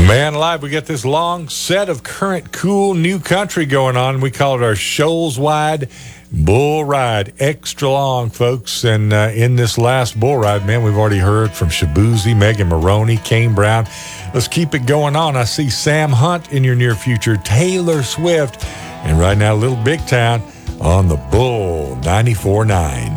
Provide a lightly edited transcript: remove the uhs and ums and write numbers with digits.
Man alive, we got this long set of current cool new country going on. We call it our Shoals Wide Bull Ride. Extra long, folks. And in this last bull ride, man, we've already heard from Shaboozey, Megan Maroney, Kane Brown. Let's keep it going on. I see Sam Hunt in your near future, Taylor Swift, and right now, Little Big Town on the Bull 94.9.